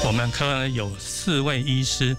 我们科有4位医师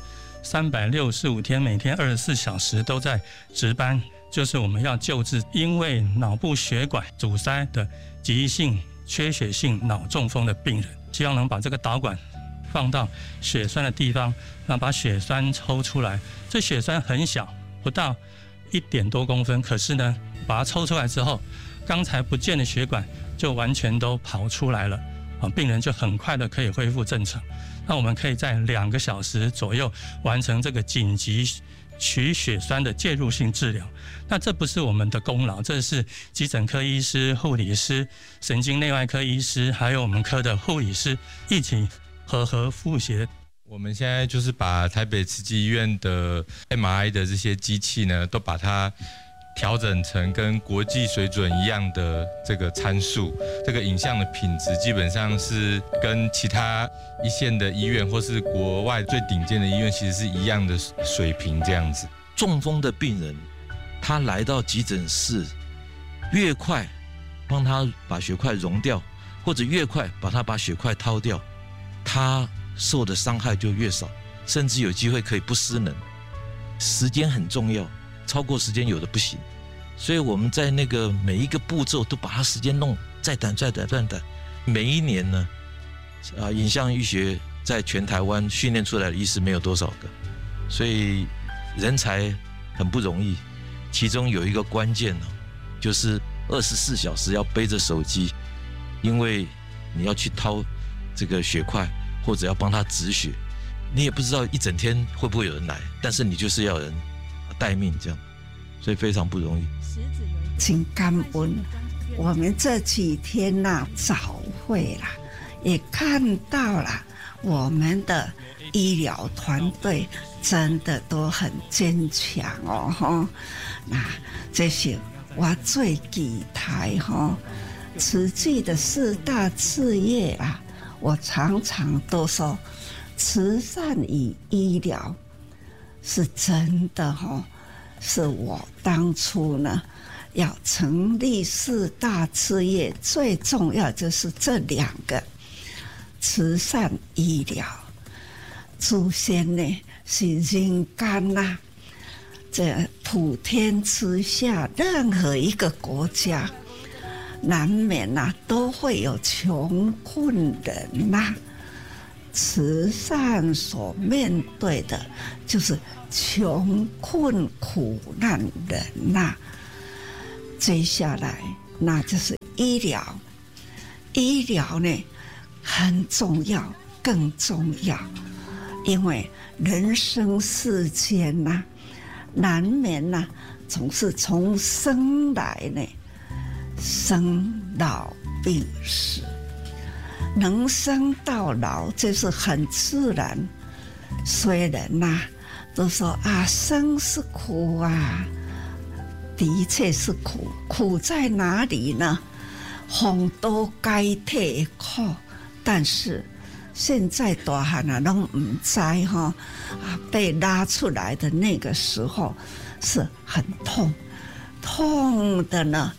，365天，每天24小时都在值班，就是我们要救治因为脑部血管阻塞的急性缺血性脑中风的病人，希望能把这个导管放到血栓的地方，然后把血栓抽出来。这血栓很小，不到1点多公分，可是呢，把它抽出来之后，刚才不见的血管就完全都跑出来了，病人就很快的可以恢复正常。那我们可以在2个小时左右完成这个紧急取血栓的介入性治疗。那这不是我们的功劳，这是急诊科医师、护理师、神经内外科医师，还有我们科的护理师一起和复协。 我们现在就是把台北慈济医院的 MRI 的这些机器呢，都把它调整成跟国际水准一样的这个参数，这个影像的品质基本上是跟其他一线的医院或是国外最顶尖的医院其实是一样的水平这样子。 中风的病人，他来到急诊室，越快帮他把血块溶掉，或者越快把血块掏掉，他受的伤害就越少，甚至有机会可以不失能。时间很重要，超过时间有的不行，所以我们在那个每一个步骤都把它时间弄再短。每一年呢，影像医学在全台湾训练出来的医师没有多少个，所以人才很不容易。其中有一个关键就是24小时要背着手机，因为你要去掏这个血块，或者要帮他止血，你也不知道一整天会不会有人来，但是你就是要有人待命这样，所以非常不容易。 请感恩我们这几天早会啦，也看到了我们的医疗团队真的都很坚强哦。那这是我最期待慈济的4大事业啦。我常常都说，慈善与医疗是真的是我当初呢要成立4大事业，最重要就是这2个慈善医疗。祖先呢是人间这普天之下任何一个国家难免都会有穷困人慈善所面对的就是穷困苦难人接下来那就是医疗。医疗呢很重要，更重要，因为人生世间难免总是从生来呢，生老病死，能生到老这是很自然。虽然都说生是苦的确是苦，苦在哪里呢？风都该退苦，但是现在大汉都不知被拉出来的那个时候是很痛的呢，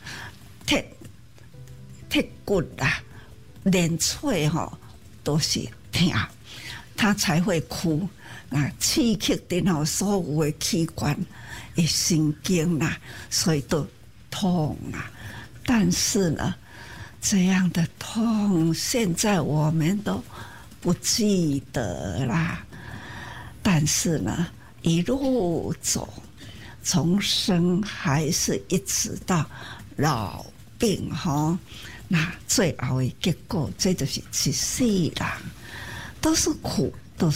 铁骨连脆都是痛，他才会哭。刺激到所有的器官的神经所以都痛但是呢，这样的痛现在我们都不记得啦。但是呢，一路走，从生还是一直到老病那最后的结果，这就是一世人都是苦。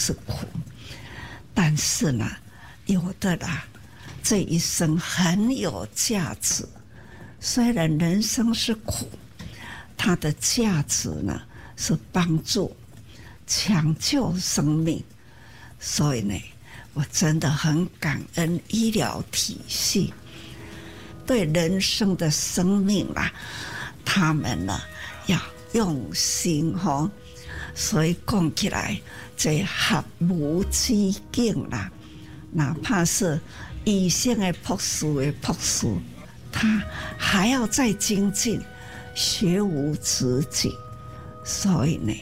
但是呢，有的这一生很有价值。虽然人生是苦，它的价值呢是帮助抢救生命。所以呢，我真的很感恩医疗体系对人生的生命他们呢要用心所以讲起来，这学无止境哪怕是医生的博士，他还要再精进，学无止境。所以呢，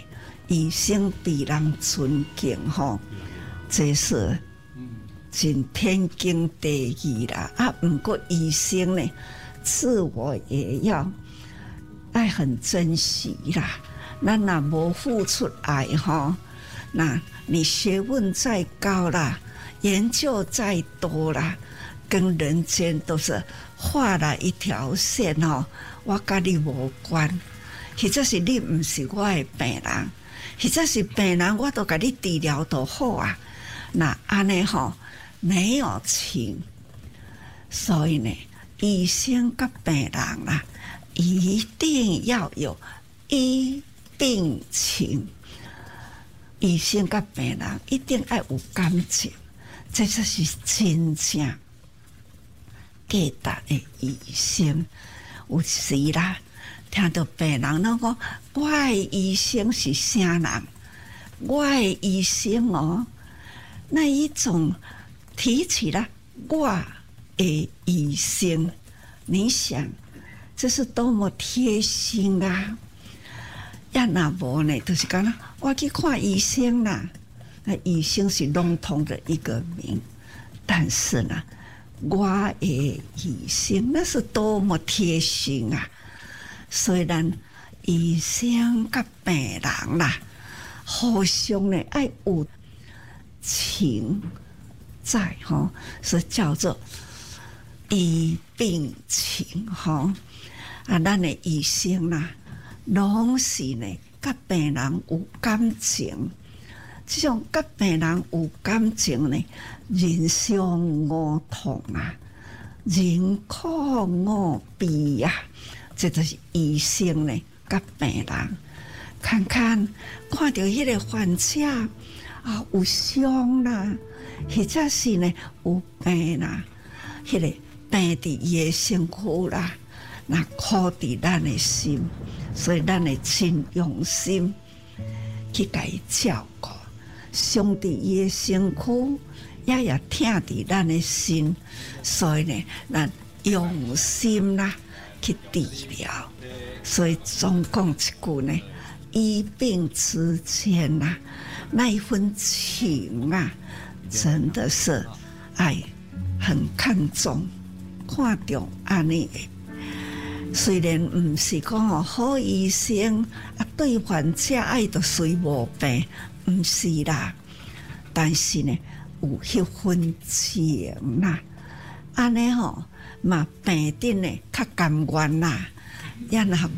医生被人尊敬吼，这是真天经地义啦。啊，不过医生呢，自我也要爱很珍惜啦。咱若无付出爱吼，那你学问再高啦，研究再多啦，跟人间都是画了一条线吼，我跟你无关。或者是你不是我的病人，或者是病人我都给你治疗就好啊。那安尼吼没有情，所以呢，医生跟病人啊，一定要有医病情。医生跟病人一定要有感情，这就是真正价值的医生。有时啦。听到病人拢讲，我的医生是啥人？我的医生哦，那一种提起来我的医生，你想这是多么贴心啊！要那无呢，就是讲我去看医生啦。那医生是笼统的一个名，但是呢，我的医生那是多么贴心啊！虽然医生甲病人啦，互相呢爱有情在吼，是叫做医病情吼。啊，咱的医生啦，拢是呢甲病人有感情。这种甲病人有感情呢，人伤我痛啊，人苦我悲啊。这就是医生呢，甲病人看看到迄个患者啊有伤啦，或者是呢有病啦，迄个病伫伊的身躯啦，那苦伫咱的心，所以咱会真用心去甲伊照顾，伤伫伊的身躯，也疼伫咱的心，所以呢，咱用心啦。去治疗，所以总讲一句呢，医病之间呐，那一份情啊，真的是爱很看重，看重安尼的。虽然唔是讲哦，好医生啊，对患者爱就随无病，唔是啦。但是呢，有迄份情啦，安尼吼。嘛病顶呢较甘愿啦，也若